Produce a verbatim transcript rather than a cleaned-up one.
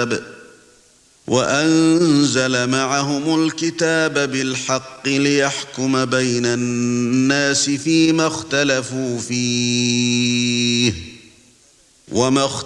الكتاب وأنزل معهم الكتاب بالحق ليحكم بين الناس فيما اختلفوا فيه وما